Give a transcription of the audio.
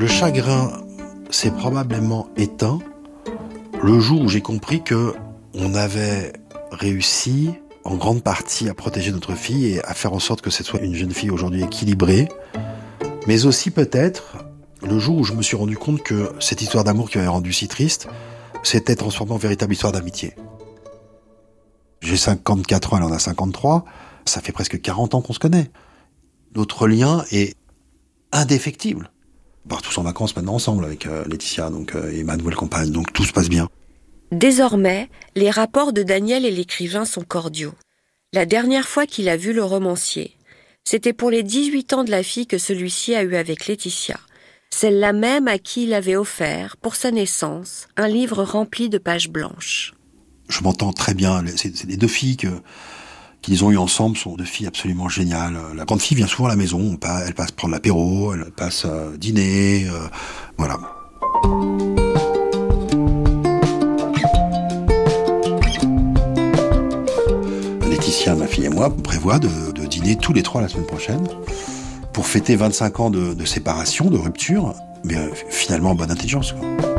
Le chagrin s'est probablement éteint le jour où j'ai compris que on avait réussi en grande partie à protéger notre fille et à faire en sorte que ce soit une jeune fille aujourd'hui équilibrée, mais aussi peut-être le jour où je me suis rendu compte que cette histoire d'amour qui m'avait rendu si triste s'était transformée en véritable histoire d'amitié. J'ai 54 ans, elle en a 53, ça fait presque 40 ans qu'on se connaît. Notre lien est indéfectible. On part tous en vacances maintenant ensemble avec Laetitia et ma nouvelle compagne, donc tout se passe bien. Désormais, les rapports de Daniel et l'écrivain sont cordiaux. La dernière fois qu'il a vu le romancier, c'était pour les 18 ans de la fille que celui-ci a eu avec Laetitia. Celle-là même à qui il avait offert, pour sa naissance, un livre rempli de pages blanches. Je m'entends très bien. C'est les deux filles qu'ils ont eues ensemble sont deux filles absolument géniales. La grande fille vient souvent à la maison. Elle passe prendre l'apéro, elle passe dîner, voilà. Laetitia, ma fille et moi, on prévoit de dîner tous les trois la semaine prochaine pour fêter 25 ans de séparation, de rupture, mais finalement en bonne intelligence, quoi.